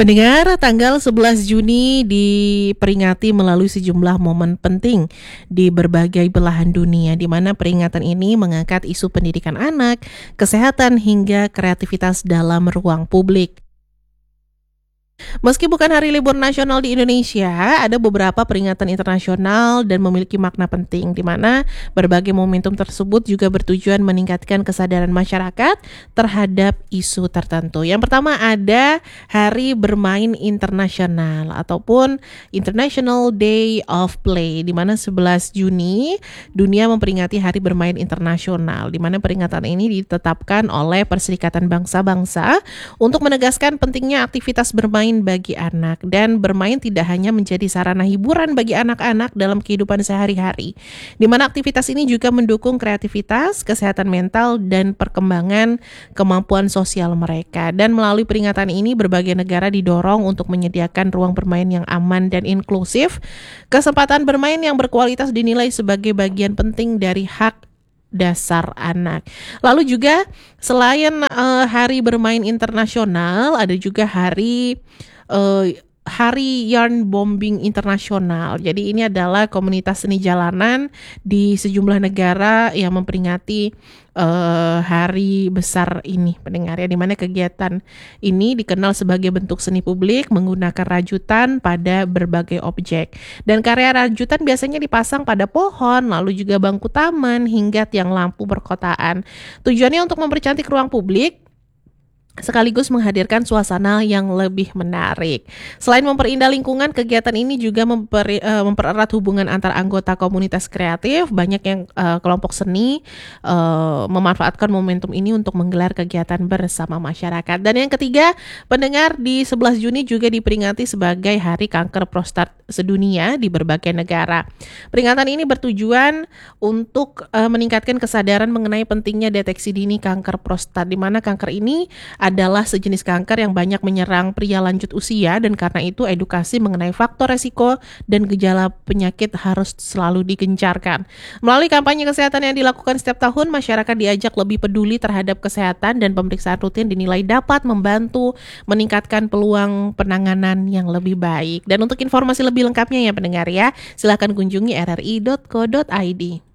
Pendengar, tanggal 11 Juni diperingati melalui sejumlah momen penting di berbagai belahan dunia, di mana peringatan ini mengangkat isu pendidikan anak, kesehatan hingga kreativitas dalam ruang publik. Meski bukan hari libur nasional di Indonesia, ada beberapa peringatan internasional dan memiliki makna penting, di mana berbagai momentum tersebut juga bertujuan meningkatkan kesadaran masyarakat terhadap isu tertentu. Yang pertama ada Hari Bermain Internasional ataupun International Day of Play, di mana 11 Juni dunia memperingati Hari Bermain Internasional, di mana peringatan ini ditetapkan oleh Perserikatan Bangsa-Bangsa untuk menegaskan pentingnya aktivitas bermain bagi anak, dan bermain tidak hanya menjadi sarana hiburan bagi anak-anak dalam kehidupan sehari-hari, di mana aktivitas ini juga mendukung kreativitas, kesehatan mental, dan perkembangan kemampuan sosial mereka. Dan melalui peringatan ini berbagai negara didorong untuk menyediakan ruang bermain yang aman dan inklusif. Kesempatan bermain yang berkualitas dinilai sebagai bagian penting dari hak dasar anak. Lalu juga selain Hari Bermain Internasional, ada juga Hari Yarn Bombing Internasional. Jadi ini adalah komunitas seni jalanan di sejumlah negara yang memperingati hari besar ini, pendengar ya, di mana kegiatan ini dikenal sebagai bentuk seni publik menggunakan rajutan pada berbagai objek. Dan karya rajutan biasanya dipasang pada pohon, lalu juga bangku taman hingga tiang lampu perkotaan. Tujuannya untuk mempercantik ruang publik sekaligus menghadirkan suasana yang lebih menarik. Selain memperindah lingkungan, kegiatan ini juga mempererat hubungan antar anggota komunitas kreatif. Banyak yang kelompok seni memanfaatkan momentum ini untuk menggelar kegiatan bersama masyarakat. Dan yang ketiga, pendengar, di 11 Juni juga diperingati sebagai Hari Kanker Prostat Sedunia di berbagai negara. Peringatan ini bertujuan untuk meningkatkan kesadaran mengenai pentingnya deteksi dini kanker prostat, di mana kanker ini adalah sejenis kanker yang banyak menyerang pria lanjut usia, dan karena itu edukasi mengenai faktor resiko dan gejala penyakit harus selalu digencarkan. Melalui kampanye kesehatan yang dilakukan setiap tahun, masyarakat diajak lebih peduli terhadap kesehatan, dan pemeriksaan rutin dinilai dapat membantu meningkatkan peluang penanganan yang lebih baik. Dan untuk informasi lebih lengkapnya ya pendengar ya, silakan kunjungi rri.co.id.